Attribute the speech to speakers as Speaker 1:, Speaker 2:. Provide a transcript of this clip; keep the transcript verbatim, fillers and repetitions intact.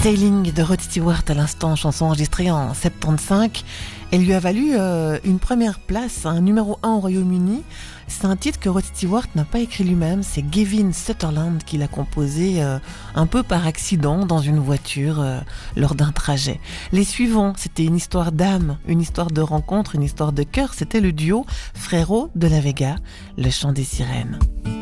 Speaker 1: Sailing de Rod Stewart à l'instant, chanson enregistrée en soixante-quinze. Elle lui a valu euh, une première place, un numéro un au Royaume-Uni. C'est un titre que Rod Stewart n'a pas écrit lui-même, c'est Gavin Sutherland qui l'a composé euh, un peu par accident dans une voiture euh, lors d'un trajet. Les suivants, c'était une histoire d'âme, une histoire de rencontre, une histoire de cœur, c'était le duo Frérot de la Vega, le chant des sirènes.